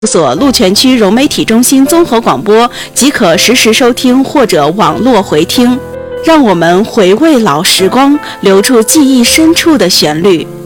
所鹿泉区融媒体中心综合广播即可实时收听或者网络回听，让我们回味老时光，留住记忆深处的旋律。